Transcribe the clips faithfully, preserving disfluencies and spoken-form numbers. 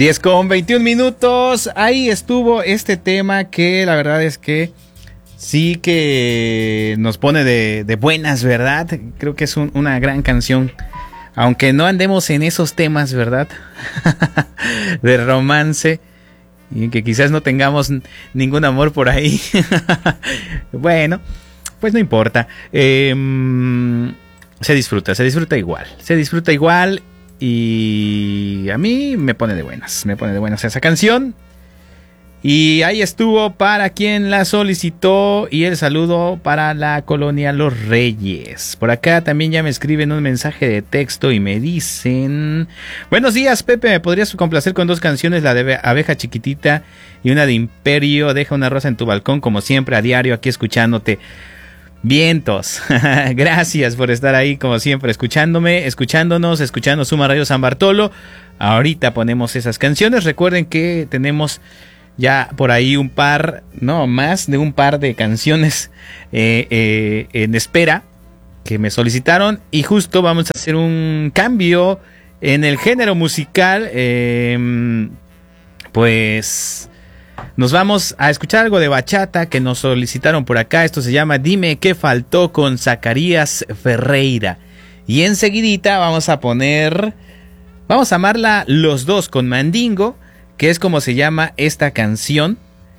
diez con veintiún minutos. Ahí estuvo este tema que la verdad es que sí que nos pone de, de buenas, ¿verdad? Creo que es un, una gran canción. Aunque no andemos en esos temas, ¿verdad? De romance. Y que quizás no tengamos ningún amor por ahí. Bueno, pues no importa. Eh, se disfruta, se disfruta igual. Se disfruta igual. Y a mí me pone de buenas. Me pone de buenas esa canción. Y ahí estuvo para quien la solicitó. Y el saludo para la colonia Los Reyes. Por acá también ya me escriben un mensaje de texto y me dicen: buenos días, Pepe, ¿me podrías complacer con dos canciones? La de Abeja Chiquitita y una de Imperio. Deja una rosa en tu balcón, como siempre, a diario aquí escuchándote. Vientos. Gracias por estar ahí como siempre, escuchándome, escuchándonos, escuchando Suma Radio San Bartolo. Ahorita ponemos esas canciones. Recuerden que tenemos ya por ahí un par, no, más de un par de canciones eh, eh, en espera que me solicitaron. Y justo vamos a hacer un cambio en el género musical. Eh, pues nos vamos a escuchar algo de bachata que nos solicitaron por acá. Esto se llama Dime qué faltó, con Zacarías Ferreira. Y enseguidita vamos a poner, vamos a amarla los dos, con Mandingo, que es como se llama esta canción,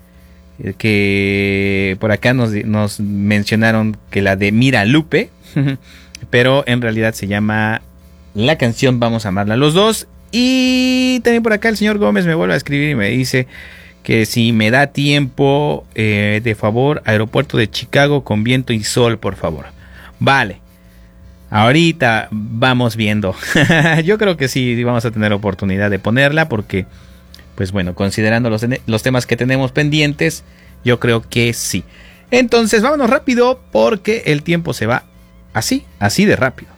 que por acá nos, nos mencionaron que la de Mira Lupe, pero en realidad se llama la canción Vamos a amarla los dos. Y también por acá el señor Gómez me vuelve a escribir y me dice que si me da tiempo, eh, de favor, Aeropuerto de Chicago con Viento y Sol, por favor. Vale, ahorita vamos viendo. Yo creo que sí vamos a tener oportunidad de ponerla porque, pues bueno, considerando los, los temas que tenemos pendientes, yo creo que sí. Entonces vámonos rápido porque el tiempo se va así, así de rápido.